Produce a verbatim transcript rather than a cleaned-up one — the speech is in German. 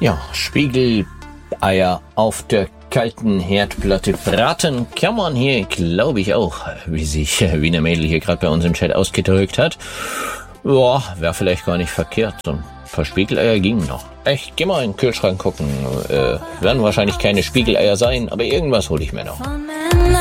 Ja, Spiegeleier auf der kalten Herdplatte braten kann man hier, glaube ich, auch, wie sich Wiener Mädel hier gerade bei uns im Chat ausgedrückt hat. Ja, wäre vielleicht gar nicht verkehrt. So ein paar Spiegeleier gingen noch. Ich geh mal in den Kühlschrank gucken. Äh, werden wahrscheinlich keine Spiegeleier sein, aber irgendwas hole ich mir noch.